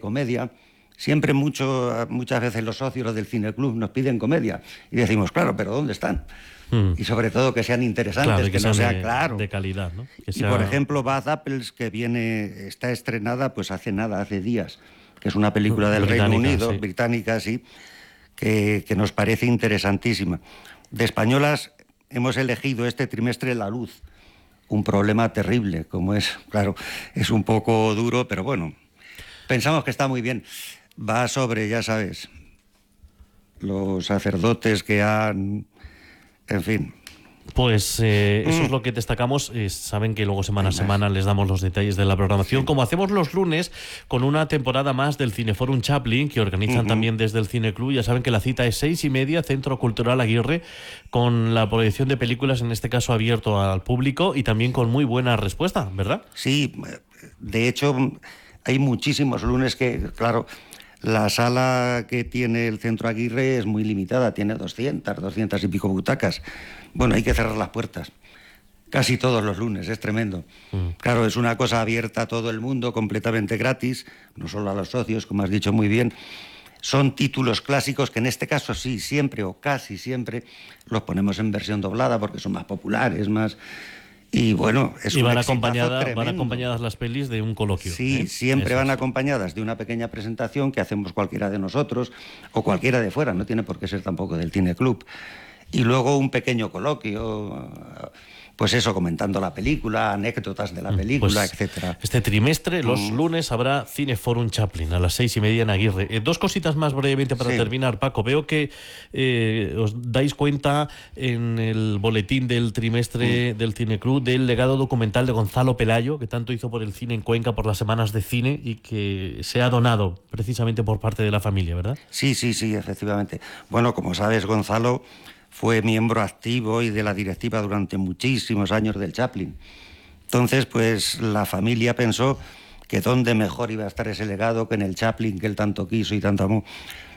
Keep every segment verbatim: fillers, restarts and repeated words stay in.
comedia. Siempre mucho, muchas veces los socios del cineclub nos piden comedia y decimos, claro, pero ¿dónde están? Mm. Y sobre todo que sean interesantes, claro, que, que no sean sea de, claro. de calidad, ¿no? Que sea... Y por ejemplo, Bad Apples, que viene, está estrenada pues hace nada, hace días, que es una película del británica, Reino Unido, sí. británica, sí, que, que nos parece interesantísima. De españolas hemos elegido este trimestre La Luz, un problema terrible, como es, claro, es un poco duro, pero bueno, pensamos que está muy bien. Va sobre, ya sabes, los sacerdotes que han... En fin. Pues eh, eso es lo que destacamos. Eh, saben que luego semana a semana les damos los detalles de la programación, sí. Como hacemos los lunes, con una temporada más del Cineforum Chaplin, que organizan uh-huh. también desde el Cineclub. Ya saben que la cita es seis y media, Centro Cultural Aguirre, con la proyección de películas, en este caso abierto al público, y también con muy buena respuesta, ¿verdad? Sí, de hecho, hay muchísimos lunes que, claro... La sala que tiene el Centro Aguirre es muy limitada, tiene doscientas, doscientas y pico butacas. Bueno, hay que cerrar las puertas. Casi todos los lunes, es tremendo. Mm. Claro, es una cosa abierta a todo el mundo, completamente gratis, no solo a los socios, como has dicho muy bien. Son títulos clásicos que en este caso sí, siempre o casi siempre los ponemos en versión doblada porque son más populares, más... Y bueno, es y un van exitazo acompañadas, tremendo. van acompañadas las pelis de un coloquio. Sí, ¿eh? siempre Eso van es. acompañadas de una pequeña presentación que hacemos cualquiera de nosotros o cualquiera de fuera, no tiene por qué ser tampoco del Cineclub. Y luego un pequeño coloquio, pues eso, comentando la película, anécdotas de la película, pues etcétera. Este trimestre, los mm. lunes, habrá Cineforum Chaplin a las seis y media en Aguirre. Eh, dos cositas más brevemente para sí. terminar, Paco. Veo que eh, os dais cuenta en el boletín del trimestre mm. del Cineclub del legado documental de Gonzalo Pelayo, que tanto hizo por el cine en Cuenca, por las semanas de cine, y que se ha donado precisamente por parte de la familia, ¿verdad? Sí, sí, sí, efectivamente. Bueno, como sabes, Gonzalo fue miembro activo y de la directiva durante muchísimos años del Chaplin. Entonces, pues la familia pensó que dónde mejor iba a estar ese legado que en el Chaplin que él tanto quiso y tanto amó.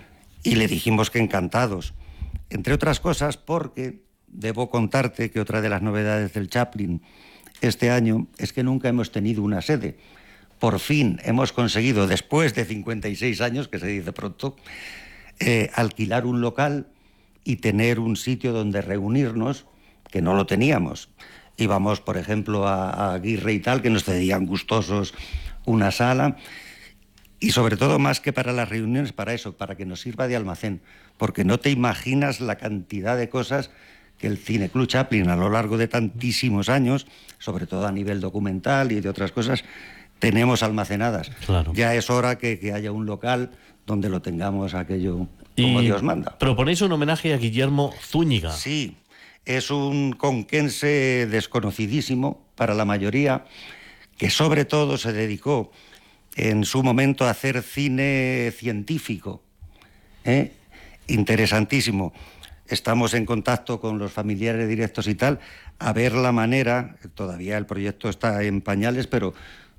Y le dijimos que encantados. Entre otras cosas, porque debo contarte que otra de las novedades del Chaplin este año es que nunca hemos tenido una sede. Por fin hemos conseguido, después de cincuenta y seis años, que se dice pronto, eh, alquilar un local y tener un sitio donde reunirnos, que no lo teníamos. Íbamos, por ejemplo, a, a Aguirre y tal, que nos cedían gustosos una sala, y sobre todo, más que para las reuniones, para eso, para que nos sirva de almacén, porque no te imaginas la cantidad de cosas que el Cineclub Chaplin, a lo largo de tantísimos años, sobre todo a nivel documental y de otras cosas, tenemos almacenadas. Claro. Ya es hora que, que haya un local donde lo tengamos aquello como y Dios manda. Proponéis un homenaje a Guillermo Zúñiga. Sí, es un conquense desconocidísimo para la mayoría, que sobre todo se dedicó en su momento a hacer cine científico. ¿Eh? Interesantísimo. Estamos en contacto con los familiares directos y tal, a ver la manera, todavía el proyecto está en pañales, pero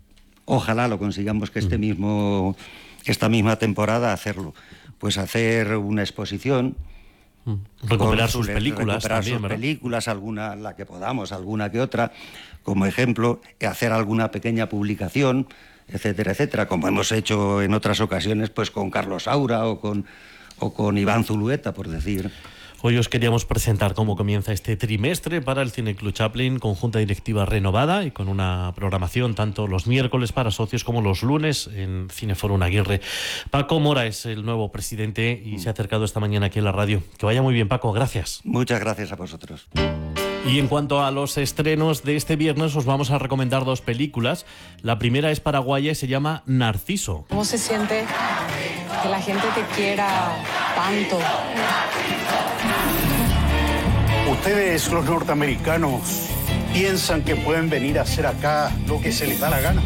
ojalá lo consigamos que este mismo, esta misma temporada hacerlo. Pues hacer una exposición. Recuperar sus películas recuperar también, sus ¿verdad? películas, alguna, la que podamos, alguna que otra, como ejemplo, hacer alguna pequeña publicación, etcétera, etcétera, como hemos hecho en otras ocasiones, pues con Carlos Saura o con, o con Iván Zulueta, por decir. Hoy os queríamos presentar cómo comienza este trimestre para el Cineclub Chaplin, con junta directiva renovada y con una programación tanto los miércoles para socios como los lunes en Cineforum Aguirre. Paco Mora es el nuevo presidente y se ha acercado esta mañana aquí en la radio. Que vaya muy bien, Paco, gracias. Muchas gracias a vosotros. Y en cuanto a los estrenos de este viernes, os vamos a recomendar dos películas. La primera es paraguaya y se llama Narciso. ¿Cómo se siente que la gente te quiera tanto? Ustedes, los norteamericanos, piensan que pueden venir a hacer acá lo que se les da la gana.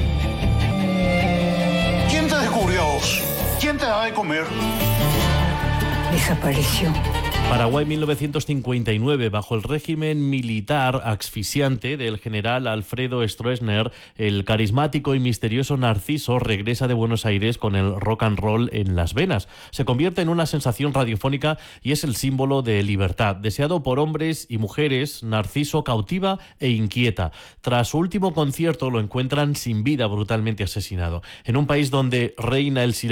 ¿Quién te descubrió a vos? ¿Quién te da de comer? Desapareció. Paraguay mil novecientos cincuenta y nueve, bajo el régimen militar asfixiante del general Alfredo Stroessner, el carismático y misterioso Narciso regresa de Buenos Aires con el rock and roll en las venas. Se convierte en una sensación radiofónica y es el símbolo de libertad. Deseado por hombres y mujeres, Narciso cautiva e inquieta. Tras su último concierto lo encuentran sin vida, brutalmente asesinado. En un país donde reina el silencio